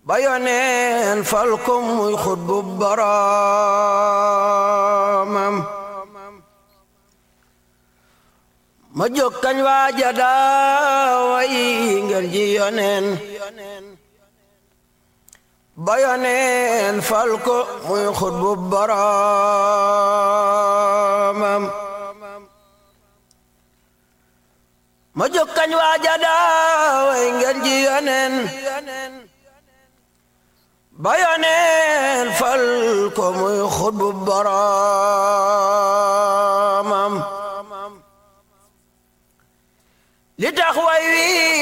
ba yoneen fal ko muy xutbu boroomam ma jóg kañ waaja daaway ngeen ji yoneen ba yoneen fal ko muy xutbu boroomam ma jóg kañ waaja daaway ngeen ji yoneen ba yoneen fal ko muy xutbu boroomam